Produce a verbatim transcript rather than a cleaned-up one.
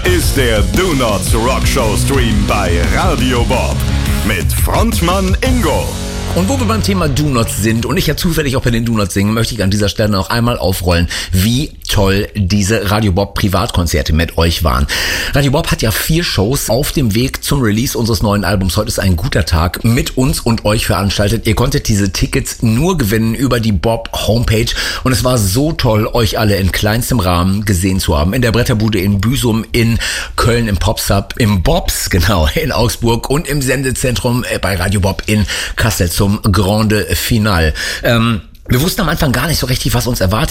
ist der Do Nots Rock Show Stream bei Radio Bob mit Frontmann Ingo. Und wo wir beim Thema Do Nots sind und ich ja zufällig auch bei den Do Nots singen, möchte ich an dieser Stelle noch einmal aufrollen, wie toll diese Radio Bob Privatkonzerte mit euch waren. Radio Bob hat ja vier Shows auf dem Weg zum Release unseres neuen Albums Heute ist ein guter Tag mit uns und euch veranstaltet. Ihr konntet diese Tickets nur gewinnen über die Bob Homepage und es war so toll, euch alle in kleinstem Rahmen gesehen zu haben. In der Bretterbude in Büsum, in Köln, im Popsub, im Bobs, genau, in Augsburg und im Sendezentrum bei Radio Bob in Kassel zum Grande Finale. Ähm, wir wussten am Anfang gar nicht so richtig, was uns erwartet.